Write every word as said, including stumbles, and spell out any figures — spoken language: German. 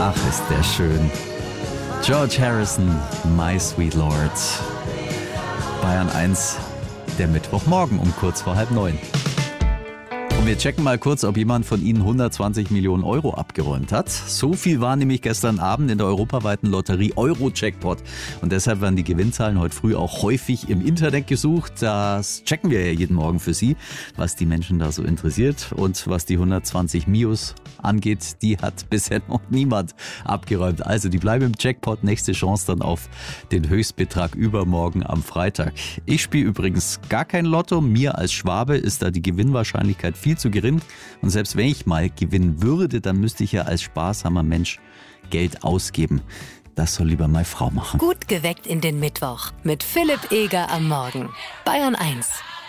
Ach, ist der schön. George Harrison, My Sweet Lord. Bayern eins, der Mittwochmorgen um kurz vor halb neun. Und wir checken mal kurz, ob jemand von Ihnen hundertzwanzig Millionen Euro abgeräumt hat. So viel war nämlich gestern Abend in der europaweiten Lotterie Euro-Jackpot. Und deshalb werden die Gewinnzahlen heute früh auch häufig im Internet gesucht. Das checken wir ja jeden Morgen für Sie, was die Menschen da so interessiert. Und was die hundertzwanzig Mios angeht, die hat bisher noch niemand abgeräumt. Also die bleiben im Jackpot. Nächste Chance dann auf den Höchstbetrag übermorgen am Freitag. Ich spiele übrigens gar kein Lotto. Mir als Schwabe ist da die Gewinnwahrscheinlichkeit viel zu gering. Und selbst wenn ich mal gewinnen würde, dann müsste ich ja als sparsamer Mensch Geld ausgeben. Das soll lieber meine Frau machen. Gut geweckt in den Mittwoch mit Philipp Eger am Morgen. Bayern eins.